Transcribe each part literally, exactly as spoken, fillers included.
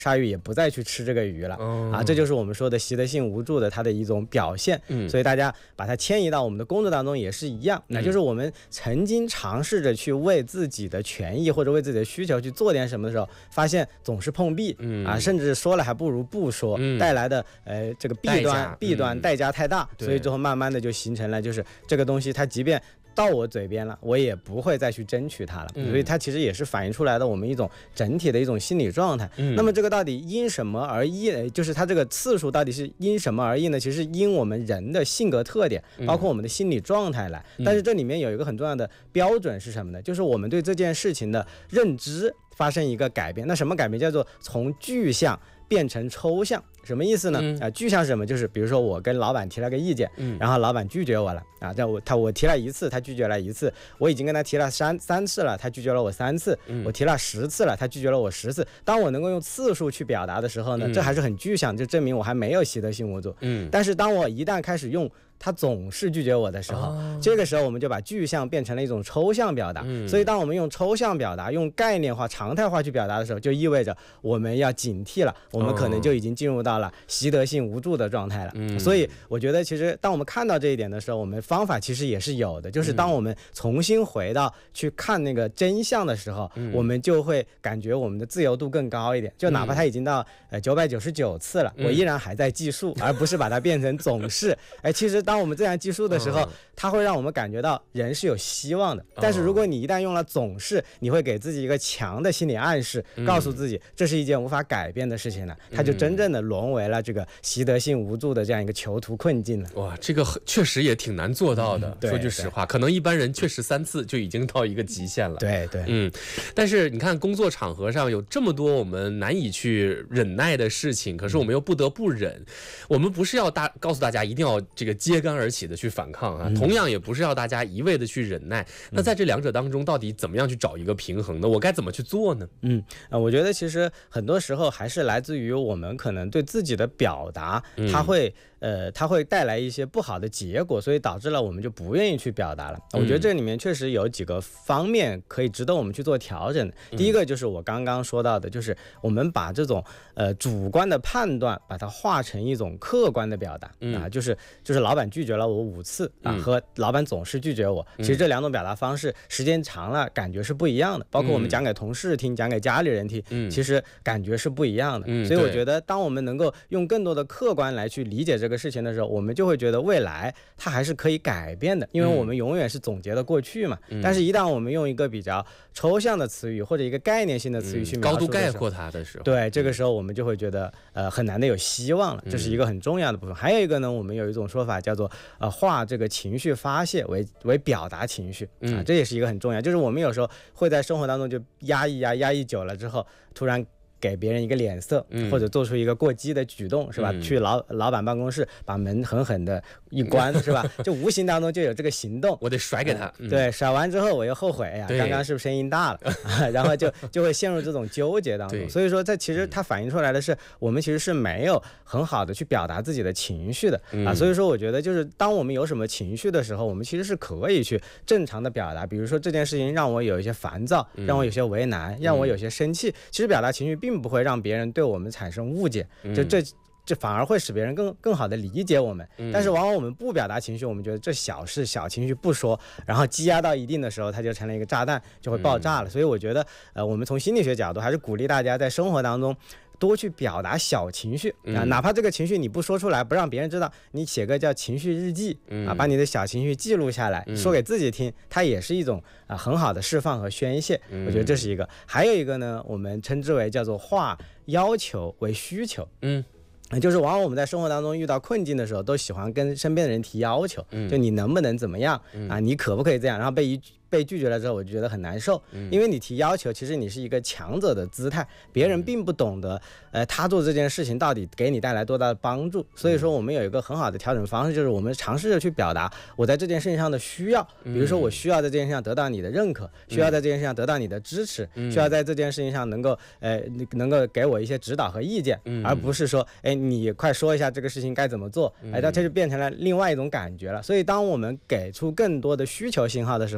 鲨鱼也不再去吃这个鱼了、哦、啊，这就是我们说的习得性无助的它的一种表现、嗯、所以大家把它迁移到我们的工作当中也是一样、嗯、那就是我们曾经尝试着去为自己的权益或者为自己的需求去做点什么的时候，发现总是碰壁、嗯、啊，甚至说了还不如不说、嗯、带来的呃这个弊端弊端代价太大、嗯、所以之后慢慢的就形成了就是这个东西它即便到我嘴边了，我也不会再去争取它了、嗯、所以它其实也是反映出来的我们一种整体的一种心理状态、嗯、那么这个到底因什么而异，就是它这个次数到底是因什么而异呢？其实因我们人的性格特点包括我们的心理状态来、嗯、但是这里面有一个很重要的标准是什么呢？就是我们对这件事情的认知发生一个改变。那什么改变？叫做从具象变成抽象。什么意思呢？啊、嗯呃，具象是什么？就是比如说我跟老板提了个意见，嗯、然后老板拒绝我了啊，这我他我提了一次，他拒绝了一次，我已经跟他提了三三次了，他拒绝了我三次，嗯、我提了十次了，他拒绝了我十次。当我能够用次数去表达的时候呢，嗯、这还是很具象，就证明我还没有习得性无助。嗯，但是当我一旦开始用他总是拒绝我的时候、哦、这个时候我们就把具象变成了一种抽象表达、嗯、所以当我们用抽象表达用概念化常态化去表达的时候，就意味着我们要警惕了，我们可能就已经进入到了习得性无助的状态了、嗯、所以我觉得其实当我们看到这一点的时候，我们方法其实也是有的，就是当我们重新回到去看那个真相的时候、嗯、我们就会感觉我们的自由度更高一点，就哪怕它已经到呃九百九十九次了、嗯、我依然还在计数，而不是把它变成总是哎，其实当我们这样计数的时候、哦、它会让我们感觉到人是有希望的，但是如果你一旦用了总是，你会给自己一个强的心理暗示、嗯、告诉自己这是一件无法改变的事情了，它就真正的沦为了这个习得性无助的这样一个囚徒困境了。 哇，这个确实也挺难做到的、嗯、说句实话，可能一般人确实三次就已经到一个极限了。 对对， 嗯，但是你看工作场合上有这么多我们难以去忍耐的事情，可是我们又不得不忍、嗯、我们不是要大告诉大家一定要这个揭竿而起的去反抗啊、嗯，同样也不是要大家一味的去忍耐、嗯、那在这两者当中到底怎么样去找一个平衡呢？我该怎么去做呢？ 嗯、呃、我觉得其实很多时候还是来自于我们可能对自己的表达、嗯、它会呃，它会带来一些不好的结果，所以导致了我们就不愿意去表达了。我觉得这里面确实有几个方面可以值得我们去做调整的。嗯、第一个就是我刚刚说到的，就是我们把这种呃主观的判断，把它化成一种客观的表达、嗯、啊，就是就是老板拒绝了我五次啊，嗯、和老板总是拒绝我，其实这两种表达方式时间长了感觉是不一样的。包括我们讲给同事听，讲给家里人听，嗯、其实感觉是不一样的。嗯、所以我觉得，当我们能够用更多的客观来去理解这个。这个事情的时候，我们就会觉得未来它还是可以改变的，因为我们永远是总结的过去嘛、嗯、但是一旦我们用一个比较抽象的词语或者一个概念性的词语去描述的时候、嗯、高度概括它的时候， 对，这个时候我们就会觉得呃很难的有希望了，这是一个很重要的部分、嗯、还有一个呢，我们有一种说法叫做呃化这个情绪发泄为为表达情绪、嗯、啊，这也是一个很重要，就是我们有时候会在生活当中就压抑压压抑久了之后，突然给别人一个脸色、嗯、或者做出一个过激的举动，是吧、嗯、去老老板办公室把门狠狠的一关，是吧，就无形当中就有这个行动， 我得甩给他、 嗯、对，甩完之后我又后悔呀，刚刚是不是声音大了然后就就会陷入这种纠结当中。所以说这其实它反映出来的是、嗯、我们其实是没有很好的去表达自己的情绪的、嗯、啊，所以说我觉得就是当我们有什么情绪的时候，我们其实是可以去正常的表达，比如说这件事情让我有一些烦躁、嗯、让我有些为难、嗯、让我有些生气，其实表达情绪并并不会让别人对我们产生误解，就这这反而会使别人更更好的理解我们、嗯、但是往往我们不表达情绪，我们觉得这小事小情绪不说，然后积压到一定的时候它就成了一个炸弹，就会爆炸了、嗯、所以我觉得呃，我们从心理学角度还是鼓励大家在生活当中多去表达小情绪啊，哪怕这个情绪你不说出来，不让别人知道，你写个叫情绪日记啊，把你的小情绪记录下来，说给自己听，它也是一种啊很好的释放和宣泄。我觉得这是一个。还有一个呢，我们称之为叫做化要求为需求。嗯。就是往往我们在生活当中遇到困境的时候，都喜欢跟身边的人提要求，就你能不能怎么样啊？你可不可以这样？然后被一被拒绝了之后，我就觉得很难受，因为你提要求，其实你是一个强者的姿态，别人并不懂得，呃，他做这件事情到底给你带来多大的帮助。所以说，我们有一个很好的调整方式，就是我们尝试着去表达我在这件事情上的需要，比如说我需要在这件事情上得到你的认可，需要在这件事情上得到你的支持，需要在这件事情上能够，呃，能够给我一些指导和意见，而不是说，哎，你快说一下这个事情该怎么做，哎，它这就变成了另外一种感觉了。所以，当我们给出更多的需求信号的时候呢，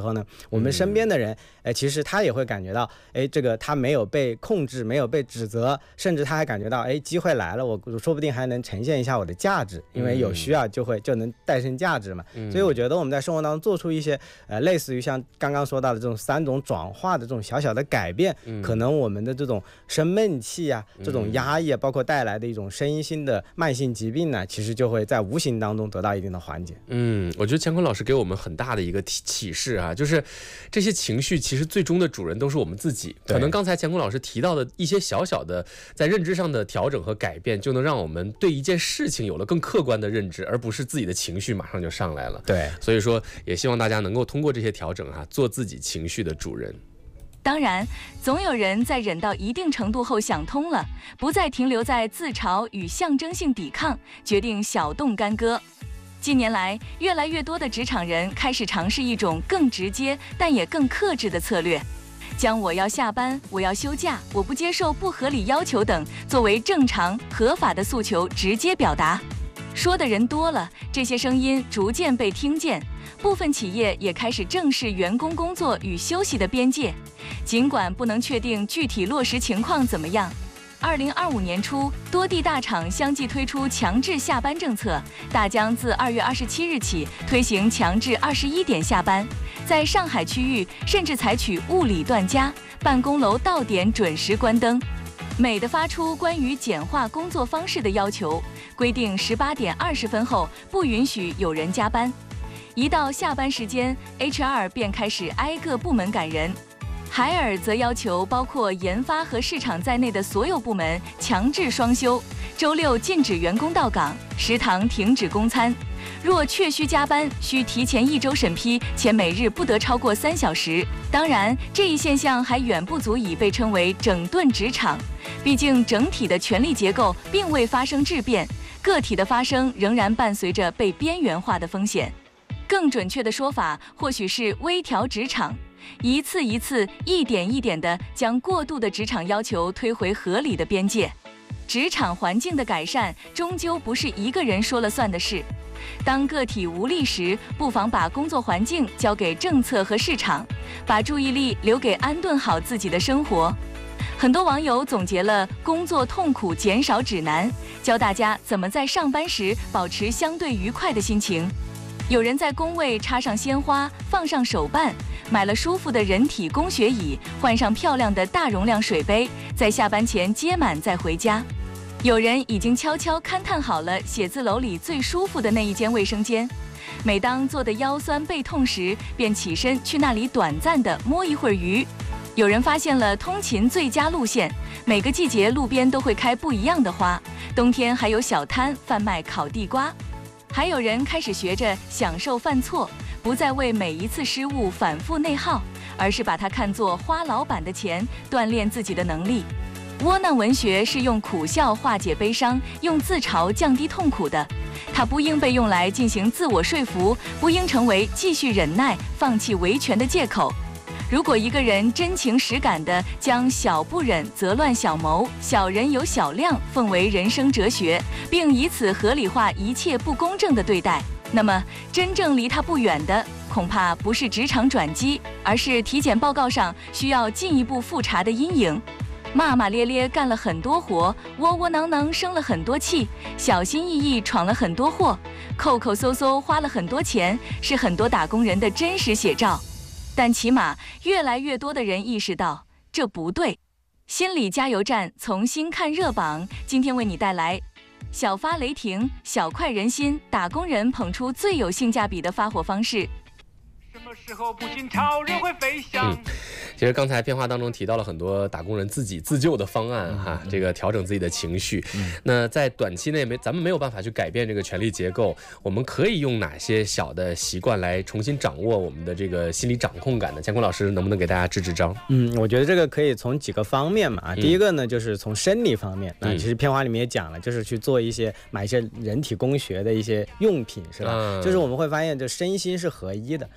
我们身边的人，哎，其实他也会感觉到，哎，这个他没有被控制，没有被指责，甚至他还感觉到，哎，机会来了，我说不定还能呈现一下我的价值，因为有需要就会就能诞生价值嘛。所以我觉得我们在生活当中做出一些呃类似于像刚刚说到的这种三种转化的这种小小的改变，可能我们的这种生闷气啊，这种压抑啊，包括带来的一种身心的慢性疾病呢，其实就会在无形当中得到一定的缓解。 嗯，我觉得乾坤老师给我们很大的一个启示啊，就是这些情绪其实最终的主人都是我们自己。可能刚才乾坤老师提到的一些小小的在认知上的调整和改变，就能让我们对一件事情有了更客观的认知，而不是自己的情绪马上就上来了。 对， 所以说也希望大家能够通过这些调整啊，做自己情绪的主人。 当然，总有人在忍到一定程度后想通了，不再停留在自嘲与象征性抵抗，决定小动干戈。近年来，越来越多的职场人开始尝试一种更直接但也更克制的策略，将我要下班、我要休假、我不接受不合理要求等作为正常合法的诉求直接表达。说的人多了，这些声音逐渐被听见，部分企业也开始正视员工工作与休息的边界，尽管不能确定具体落实情况怎么样。二零二五年初，多地大厂相继推出强制下班政策，大疆自二月二十七日起推行强制二十一点下班，在上海区域甚至采取物理断家，办公楼到点准时关灯。美的发出关于简化工作方式的要求，规定十八点二十分后不允许有人加班。一到下班时间 ，H R 便开始挨个部门赶人。海尔则要求包括研发和市场在内的所有部门强制双休，周六禁止员工到岗，食堂停止供餐。若确需加班，需提前一周审批，且每日不得超过三小时。当然，这一现象还远不足以被称为整顿职场，毕竟整体的权力结构并未发生质变，个体的发生仍然伴随着被边缘化的风险。更准确的说法，或许是微调职场。一次一次、一点一点地将过度的职场要求推回合理的边界。职场环境的改善终究不是一个人说了算的事。当个体无力时，不妨把工作环境交给政策和市场，把注意力留给安顿好自己的生活。很多网友总结了工作痛苦减少指南，教大家怎么在上班时保持相对愉快的心情。有人在工位插上鲜花，放上手办，买了舒服的人体工学椅，换上漂亮的大容量水杯，在下班前接满再回家。有人已经悄悄勘探好了写字楼里最舒服的那一间卫生间，每当坐得腰酸背痛时，便起身去那里短暂地摸一会儿鱼。有人发现了通勤最佳路线，每个季节路边都会开不一样的花，冬天还有小摊贩卖烤地瓜。还有人开始学着享受犯错，不再为每一次失误反复内耗，而是把它看作花老板的钱，锻炼自己的能力。窝囊文学是用苦笑化解悲伤，用自嘲降低痛苦的，它不应被用来进行自我说服，不应成为继续忍耐、放弃维权的借口。如果一个人真情实感地将小不忍则乱小谋，小人有小量奉为人生哲学，并以此合理化一切不公正的对待，那么真正离他不远的，恐怕不是职场转机，而是体检报告上需要进一步复查的阴影。骂骂咧咧干了很多活，窝窝囊囊生了很多气，小心翼翼闯了很多祸，抠抠搜搜花了很多钱，是很多打工人的真实写照。但起码越来越多的人意识到这不对。心理加油站从新看热榜，今天为你带来小发雷霆，小快人心，打工人捧出最有性价比的发火方式。 什么时候不仅超人会飞翔？ 嗯，其实刚才片花当中提到了很多打工人自己自救的方案哈，这个调整自己的情绪。嗯、那在短期内没咱们没有办法去改变这个权力结构，我们可以用哪些小的习惯来重新掌握我们的这个心理掌控感呢？乾坤老师能不能给大家支支招？ 嗯，我觉得这个可以从几个方面嘛。第一个呢，就是从生理方面。那、嗯、其实片花里面也讲了，就是去做一些买一些人体工学的一些用品，是吧？嗯、就是我们会发现，这身心是合一的，身体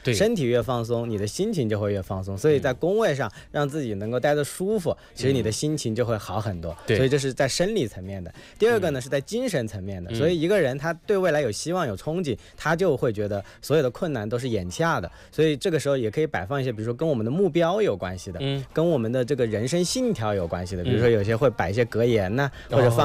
越放松，你的心情就会越放松。所以在工位上让自己能够待得舒服，其实你的心情就会好很多。所以这是在生理层面的。第二个呢是在精神层面的。所以一个人他对未来有希望有憧憬，他就会觉得所有的困难都是眼下的。所以这个时候也可以摆放一些，比如说跟我们的目标有关系的，跟我们的这个人生信条有关系的，比如说有些会摆一些格言呐、啊，或者放